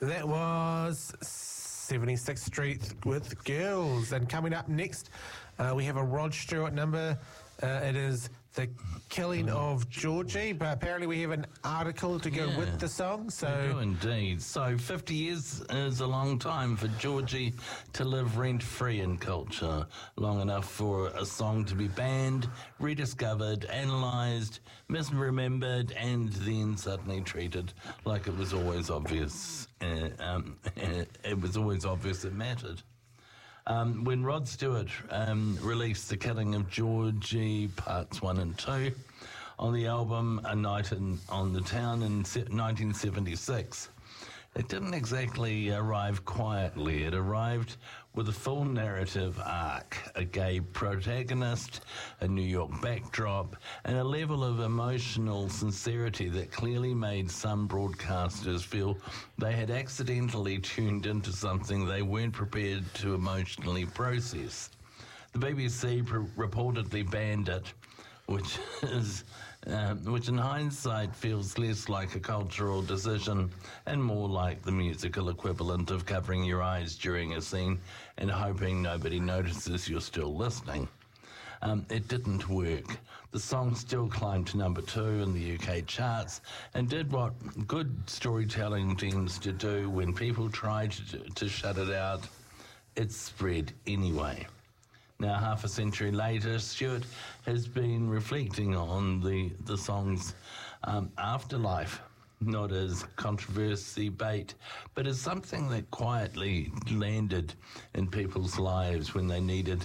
That was 76th Street with Girls. And coming up next, we have a Rod Stewart number. It is The Killing of Georgie, but apparently we have an article to go with the song. So We do indeed. So 50 years is a long time for Georgie to live rent-free in culture, long enough for a song to be banned, rediscovered, analysed, misremembered, and then suddenly treated like it was always obvious. It was always obvious it mattered. When Rod Stewart released The Killing of Georgie Parts 1 and 2 on the album A Night on the Town in 1976, it didn't exactly arrive quietly. It arrived with a full narrative arc, a gay protagonist, a New York backdrop, and a level of emotional sincerity that clearly made some broadcasters feel they had accidentally tuned into something they weren't prepared to emotionally process. The BBC reportedly banned it, which in hindsight feels less like a cultural decision and more like the musical equivalent of covering your eyes during a scene and hoping nobody notices you're still listening. It didn't work. The song still climbed to number 2 in the UK charts and did what good storytelling tends to do when people try to shut it out. It spread anyway. Now, half a century later, Stewart has been reflecting on the song's afterlife, not as controversy bait, but as something that quietly landed in people's lives when they needed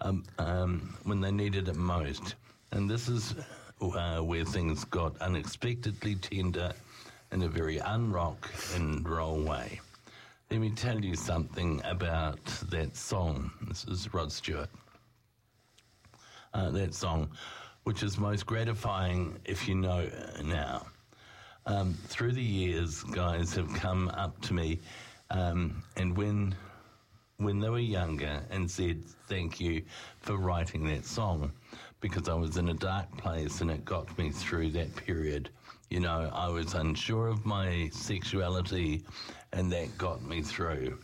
it most. And this is where things got unexpectedly tender in a very un-rock and roll way. Let me tell you something about that song. This is Rod Stewart. That song, which is most gratifying if you know now. Through the years, guys have come up to me and when they were younger and said, thank you for writing that song, because I was in a dark place and it got me through that period. You know, I was unsure of my sexuality and that got me through,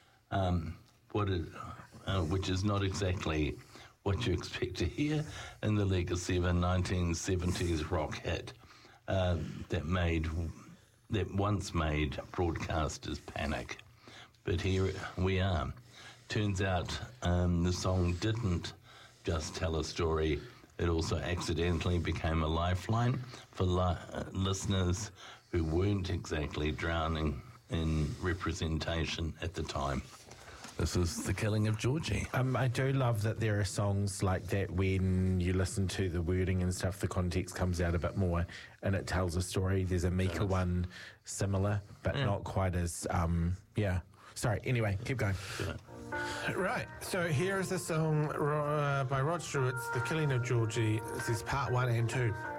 which is not exactly what you expect to hear in the legacy of a 1970s rock hit that once made broadcasters panic. But here we are. Turns out the song didn't just tell a story, it also accidentally became a lifeline for listeners who weren't exactly drowning in representation at the time. This is The Killing of Georgie. I do love that there are songs like that when you listen to the wording and stuff, the context comes out a bit more and it tells a story. There's a Mika one similar, but not quite as, Sorry, anyway, keep going. Right, so here is the song by Rod Stewart, The Killing of Georgie. This is part 1 and 2.